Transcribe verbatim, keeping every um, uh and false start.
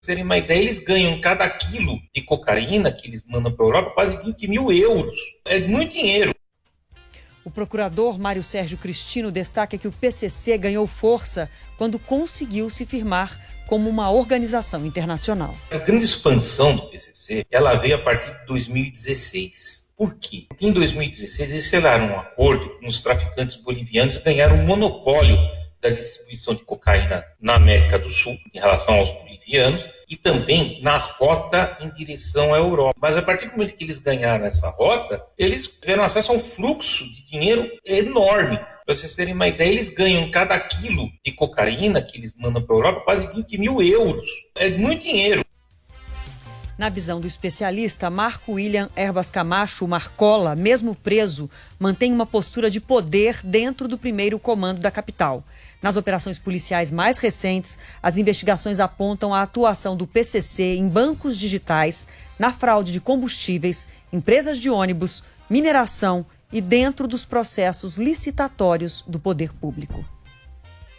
terem uma ideia, eles ganham cada quilo de cocaína que eles mandam para a Europa quase vinte mil euros. É muito dinheiro. O procurador Mário Sérgio Cristino destaca que o P C C ganhou força quando conseguiu se firmar como uma organização internacional. A grande expansão do P C C, ela veio a partir de dois mil e dezesseis. Por quê? Porque em dois mil e dezesseis eles selaram um acordo com os traficantes bolivianos e ganharam um monopólio da distribuição de cocaína na América do Sul, em relação aos bolivianos, e também na rota em direção à Europa. Mas a partir do momento que eles ganharam essa rota, eles tiveram acesso a um fluxo de dinheiro enorme. Para vocês terem uma ideia, eles ganham cada quilo de cocaína que eles mandam para a Europa quase vinte mil euros. É muito dinheiro. Na visão do especialista, Marco William Erbas Camacho, Marcola, mesmo preso, mantém uma postura de poder dentro do primeiro comando da capital. Nas operações policiais mais recentes, as investigações apontam a atuação do P C C em bancos digitais, na fraude de combustíveis, empresas de ônibus, mineração e dentro dos processos licitatórios do poder público.